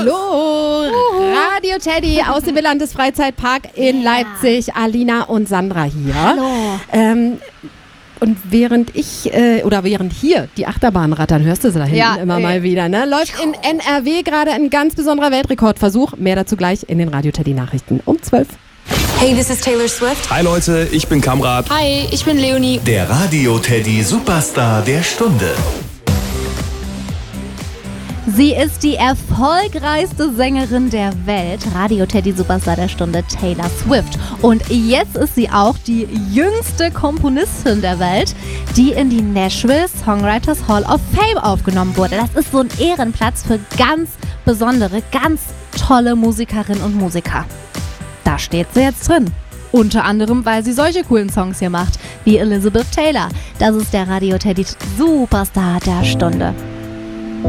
Hallo, Radio Teddy aus dem Wielandes Freizeitpark in Leipzig. Alina und Sandra hier. Hallo. Und während hier die Achterbahn rattern, hörst du sie da hinten mal wieder, ne? Läuft in NRW gerade ein ganz besonderer Weltrekordversuch. Mehr dazu gleich in den Radio Teddy Nachrichten um 12. Hey, this is Taylor Swift. Hi Leute, ich bin Kamrat. Hi, ich bin Leonie. Der Radio Teddy Superstar der Stunde. Sie ist die erfolgreichste Sängerin der Welt, Radio Teddy Superstar der Stunde, Taylor Swift. Und jetzt ist sie auch die jüngste Komponistin der Welt, die in die Nashville Songwriters Hall of Fame aufgenommen wurde. Das ist so ein Ehrenplatz für ganz besondere, ganz tolle Musikerinnen und Musiker. Da steht sie jetzt drin. Unter anderem, weil sie solche coolen Songs hier macht, wie Elizabeth Taylor. Das ist der Radio Teddy Superstar der Stunde.